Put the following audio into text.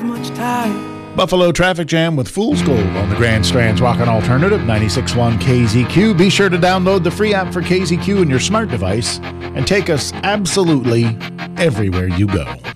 much time. Buffalo Traffic Jam with Fool's Gold on the Grand Strand's Rockin' Alternative 96.1 KZQ. Be sure to download the free app for KZQ in your smart device and take us absolutely everywhere you go.